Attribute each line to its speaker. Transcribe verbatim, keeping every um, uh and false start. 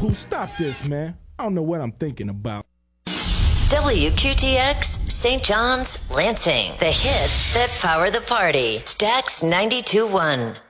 Speaker 1: Anywho, stop this, man. I don't know what I'm thinking about.
Speaker 2: W Q T X, Saint John's, Lansing. The hits that power the party. Stax ninety-two point one.